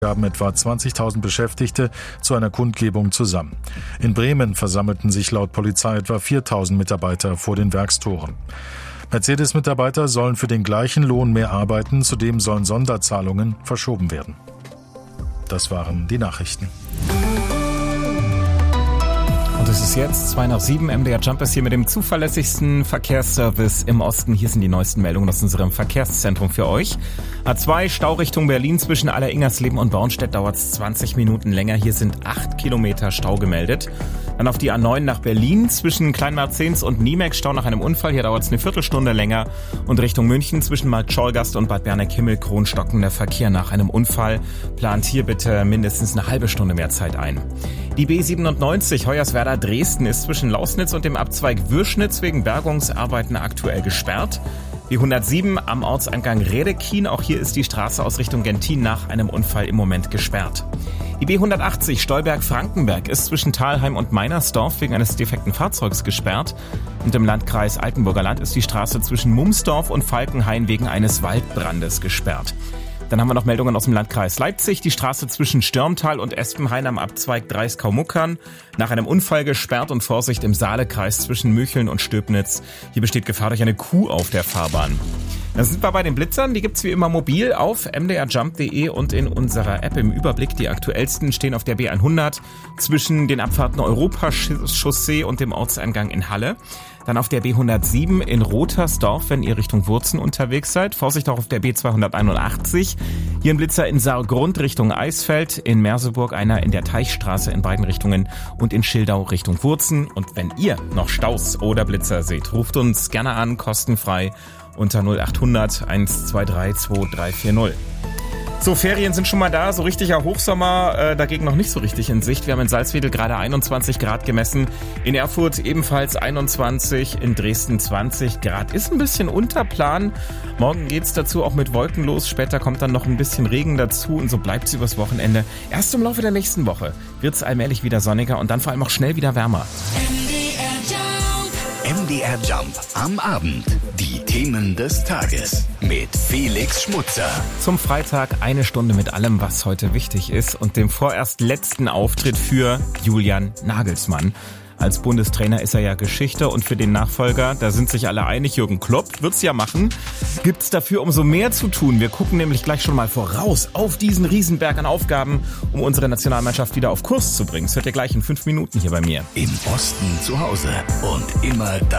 gaben etwa 20.000 Beschäftigte zu einer Kundgebung zusammen. In Bremen versammelten sich laut Polizei etwa 4.000 Mitarbeiter vor den Werkstoren. Mercedes-Mitarbeiter sollen für den gleichen Lohn mehr arbeiten, zudem sollen Sonderzahlungen verschoben werden. Das waren die Nachrichten. Und es ist jetzt 6:02, MDR Jump ist hier mit dem zuverlässigsten Verkehrsservice im Osten. Hier sind die neuesten Meldungen aus unserem Verkehrszentrum für euch. A2 Stau Richtung Berlin zwischen Aller-Ingersleben und Bornstedt dauert es 20 Minuten länger. Hier sind 8 Kilometer Stau gemeldet. Dann auf die A9 nach Berlin zwischen Kleinmarzens und Niemek Stau nach einem Unfall. Hier dauert es eine Viertelstunde länger. Und Richtung München zwischen Marktschorgast und Bad Berneck-Himmel-Kron stockender Verkehr nach einem Unfall. Plant hier bitte mindestens eine halbe Stunde mehr Zeit ein. Die B97 Hoyerswerda-Dresden ist zwischen Lausnitz und dem Abzweig Würschnitz wegen Bergungsarbeiten aktuell gesperrt. Die 107 am Ortseingang Redekin, auch hier ist die Straße aus Richtung Gentin nach einem Unfall im Moment gesperrt. Die B180 Stolberg-Frankenberg ist zwischen Thalheim und Meinersdorf wegen eines defekten Fahrzeugs gesperrt. Und im Landkreis Altenburger Land ist die Straße zwischen Mumsdorf und Falkenhain wegen eines Waldbrandes gesperrt. Dann haben wir noch Meldungen aus dem Landkreis Leipzig. Die Straße zwischen Stürmtal und Espenhain am Abzweig Dreiskau-Muckern nach einem Unfall gesperrt und Vorsicht im Saalekreis zwischen Mücheln und Stöbnitz. Hier besteht Gefahr durch eine Kuh auf der Fahrbahn. Dann sind wir bei den Blitzern. Die gibt's wie immer mobil auf mdrjump.de und in unserer App im Überblick. Die aktuellsten stehen auf der B100 zwischen den Abfahrten Europachaussee und dem Ortseingang in Halle. Dann auf der B107 in Rotersdorf, wenn ihr Richtung Wurzen unterwegs seid. Vorsicht auch auf der B281. Hier ein Blitzer in Saargrund Richtung Eisfeld, in Merseburg einer in der Teichstraße in beiden Richtungen und in Schildau Richtung Wurzen. Und wenn ihr noch Staus oder Blitzer seht, ruft uns gerne an, kostenfrei unter 0800 123 2340. So, Ferien sind schon mal da, so richtiger Hochsommer, dagegen noch nicht so richtig in Sicht. Wir haben in Salzwedel gerade 21 Grad gemessen, in Erfurt ebenfalls 21, in Dresden 20 Grad. Ist ein bisschen unter Plan. Morgen geht's dazu auch mit Wolken los, später kommt dann noch ein bisschen Regen dazu und so bleibt's übers Wochenende. Erst im Laufe der nächsten Woche wird's allmählich wieder sonniger und dann vor allem auch schnell wieder wärmer. MDR Jump am Abend. Die Themen des Tages mit Felix Schmutzer. Zum Freitag eine Stunde mit allem, was heute wichtig ist und dem vorerst letzten Auftritt für Julian Nagelsmann. Als Bundestrainer ist er ja Geschichte und für den Nachfolger, da sind sich alle einig, Jürgen Klopp wird's ja machen, gibt's dafür umso mehr zu tun. Wir gucken nämlich gleich schon mal voraus auf diesen Riesenberg an Aufgaben, um unsere Nationalmannschaft wieder auf Kurs zu bringen. Das hört ihr gleich in 5 Minuten hier bei mir. Im Osten zu Hause und immer da.